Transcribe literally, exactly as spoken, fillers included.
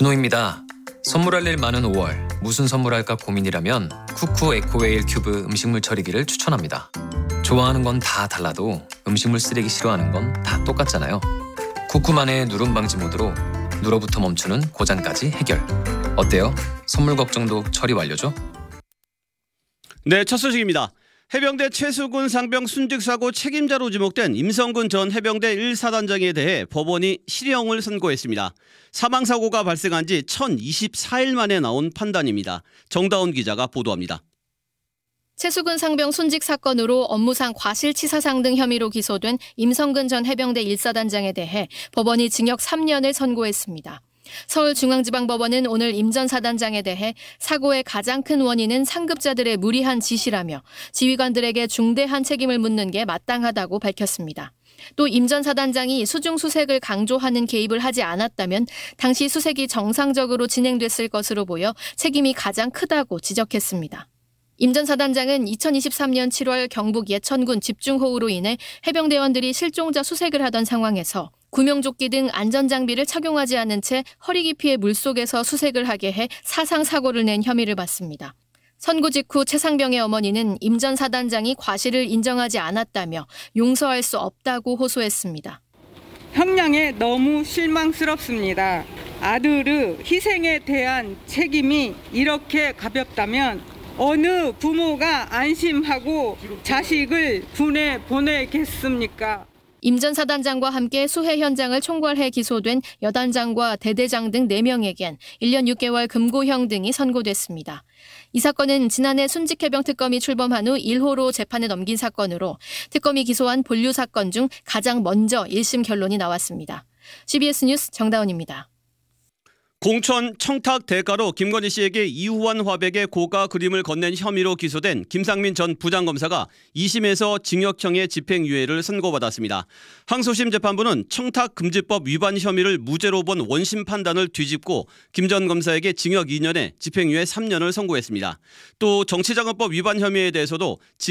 준호입니다. 선물할 일 많은 오월, 무슨 선물할까 고민이라면 쿠쿠 에코웨일 큐브 음식물 처리기를 추천합니다. 좋아하는 건 다 달라도 음식물 쓰레기 싫어하는 건 다 똑같잖아요. 쿠쿠만의 누름 방지 모드로 누러부터 멈추는 고장까지 해결. 어때요? 선물 걱정도 처리 완료죠? 네, 첫 소식입니다. 해병대 최수근 상병 순직사고 책임자로 지목된 임성근 전 해병대 일 사단장에 대해 법원이 실형을 선고했습니다. 사망사고가 발생한 지 천이십사 일 만에 나온 판단입니다. 정다운 기자가 보도합니다. 최수근 상병 순직 사건으로 업무상 과실치사상 등 혐의로 기소된 임성근 전 해병대 일 사단장에 대해 법원이 징역 삼 년을 선고했습니다. 서울중앙지방법원은 오늘 임 전 사단장에 대해 사고의 가장 큰 원인은 상급자들의 무리한 지시라며 지휘관들에게 중대한 책임을 묻는 게 마땅하다고 밝혔습니다. 또 임 전 사단장이 수중 수색을 강조하는 개입을 하지 않았다면 당시 수색이 정상적으로 진행됐을 것으로 보여 책임이 가장 크다고 지적했습니다. 임 전 사단장은 이천이십삼 년 칠월 경북 예천군 집중호우로 인해 해병대원들이 실종자 수색을 하던 상황에서 구명조끼 등 안전장비를 착용하지 않은 채 허리 깊이의 물속에서 수색을 하게 해 사상사고를 낸 혐의를 받습니다. 선고 직후 최 상병의 어머니는 임 전 사단장이 과실을 인정하지 않았다며 용서할 수 없다고 호소했습니다. 형량에 너무 실망스럽습니다. 아들의 희생에 대한 책임이 이렇게 가볍다면 어느 부모가 안심하고 자식을 군에 보내겠습니까? 임 전 사단장과 함께 수해 현장을 총괄해 기소된 여단장과 대대장 등 네 명에겐 일 년 육 개월 금고형 등이 선고됐습니다. 이 사건은 지난해 순직해병 특검이 출범한 후 일 호로 재판에 넘긴 사건으로 특검이 기소한 본류 사건 중 가장 먼저 일 심 결론이 나왔습니다. 씨비에스 뉴스 정다운입니다. 공천 청탁 대가로 김건희 씨에게 이후환 화백의 고가 그림을 건넨 혐의로 기소된 김상민 전 부장검사가 이 심에서 징역형의 집행유예를 선고받았습니다. 항소심 재판부는 청탁금지법 위반 혐의를 무죄로 본 원심 판단을 뒤집고 김 전 검사에게 징역 이 년에 집행유예 삼 년을 선고했습니다. 또 정치자금법 위반 혐의에 대해서도